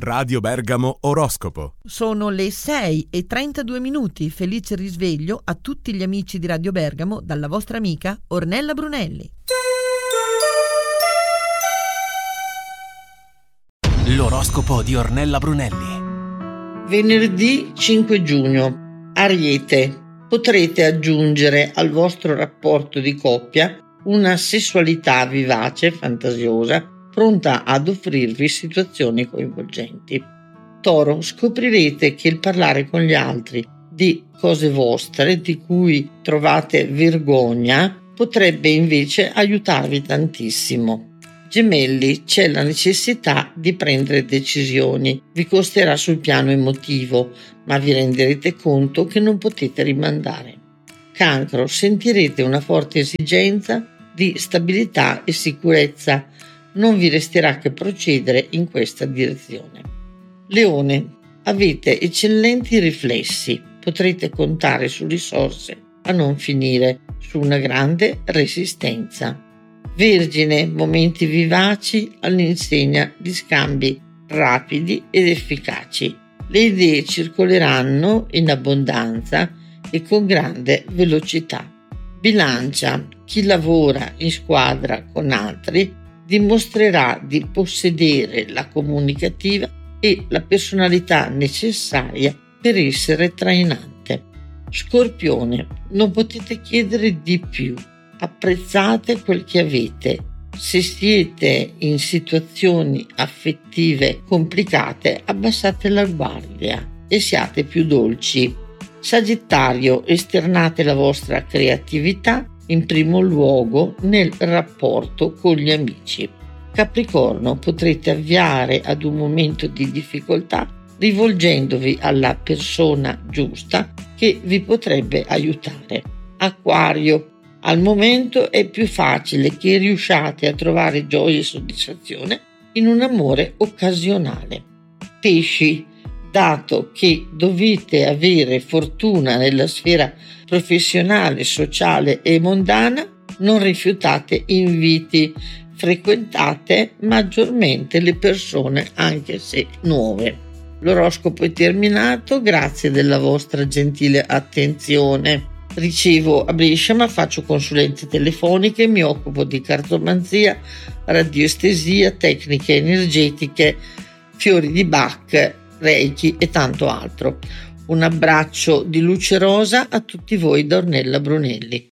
Radio Bergamo Oroscopo. Sono le 6:32. Felice risveglio a tutti gli amici di Radio Bergamo dalla vostra amica Ornella Brunelli. L'oroscopo di Ornella Brunelli. Venerdì 5 giugno. Ariete. Potrete aggiungere al vostro rapporto di coppia una sessualità vivace, fantasiosa, pronta ad offrirvi situazioni coinvolgenti. Toro. Scoprirete che il parlare con gli altri di cose vostre di cui trovate vergogna potrebbe invece aiutarvi tantissimo. Gemelli. C'è la necessità di prendere decisioni. Vi costerà sul piano emotivo, ma vi renderete conto che non potete rimandare. Cancro. Sentirete una forte esigenza di stabilità e sicurezza. Non vi resterà che procedere in questa direzione. Leone. Avete eccellenti riflessi. Potrete contare su risorse a non finire, su una grande resistenza. Vergine. Momenti vivaci all'insegna di scambi rapidi ed efficaci. Le idee circoleranno in abbondanza e con grande velocità. Bilancia. Chi lavora in squadra con altri dimostrerà di possedere la comunicativa e la personalità necessaria per essere trainante. Scorpione. Non potete chiedere di più. Apprezzate quel che avete. Se siete in situazioni affettive complicate, abbassate la guardia e siate più dolci. Sagittario. Esternate la vostra creatività in primo luogo nel rapporto con gli amici. Capricorno. Potrete avviare ad un momento di difficoltà rivolgendovi alla persona giusta che vi potrebbe aiutare. Acquario. Al momento è più facile che riusciate a trovare gioia e soddisfazione in un amore occasionale. Pesci. Dato che dovete avere fortuna nella sfera professionale, sociale e mondana, non rifiutate inviti, frequentate maggiormente le persone anche se nuove. L'oroscopo è terminato, grazie della vostra gentile attenzione. Ricevo a Brescia, ma faccio consulenze telefoniche, mi occupo di cartomanzia, radioestesia, tecniche energetiche, fiori di Bach, Reiki e tanto altro. Un abbraccio di luce rosa a tutti voi da Ornella Brunelli.